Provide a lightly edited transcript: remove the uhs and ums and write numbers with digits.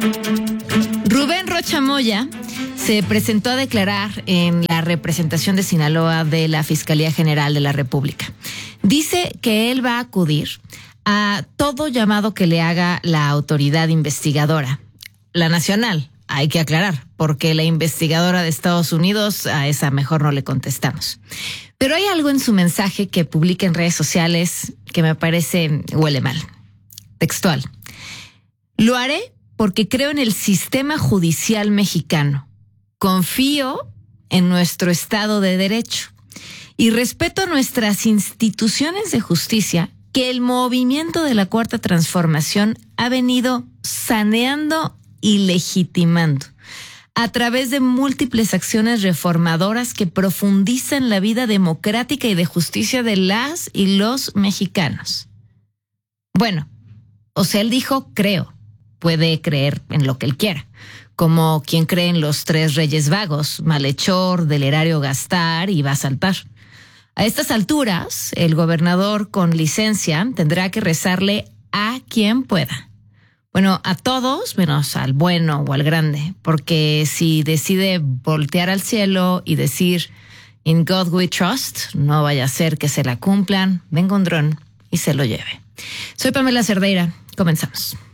Rubén Rocha Moya se presentó a declarar en la representación de Sinaloa de la Fiscalía General de la República. Dice que él va a acudir a todo llamado que le haga la autoridad investigadora, la nacional, hay que aclarar, porque la investigadora de Estados Unidos, a esa mejor no le contestamos. Pero hay algo en su mensaje que publica en redes sociales que me parece huele mal. Textual. Lo haré porque creo en el sistema judicial mexicano. Confío en nuestro Estado de Derecho y respeto nuestras instituciones de justicia que el movimiento de la Cuarta Transformación ha venido saneando y legitimando a través de múltiples acciones reformadoras que profundizan la vida democrática y de justicia de las y los mexicanos. Bueno, o sea, él dijo creo. Puede creer en lo que él quiera, como quien cree en los 3 reyes vagos, malhechor, del erario gastar y va a saltar. A estas alturas, el gobernador con licencia tendrá que rezarle a quien pueda. Bueno, a todos menos al bueno o al grande, porque si decide voltear al cielo y decir "In God we trust", no vaya a ser que se la cumplan, venga un dron y se lo lleve. Soy Pamela Cerdeira, comenzamos.